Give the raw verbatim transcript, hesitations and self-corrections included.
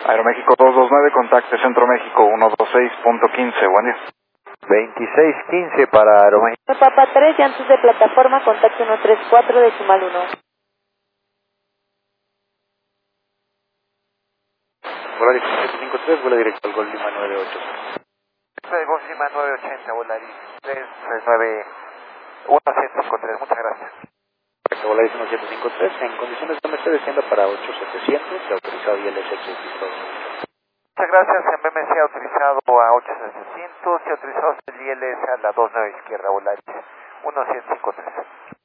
Aeroméxico dos dos nueve, contacte Centro México uno dos seis punto quince, buen día. veintiséis quince para Aeroméxico. Papa tres, llantos de plataforma, contacto uno tres cuatro, decimal uno. Volaris siete cinco tres, vuela directo al Gol Lima nueve ocho. Gol Lima nueve ochenta, Volaris tres nueve uno siete cinco tres, muchas gracias. Volaris uno siete cinco tres, en condiciones de Mercedes descienda para ocho setecientos, se ha autorizado I L S registrado. Muchas gracias, en B M C autorizado a ocho setecientos, se ha autorizado el I L S a la dos nueve izquierda, Volaris uno siete cinco tres.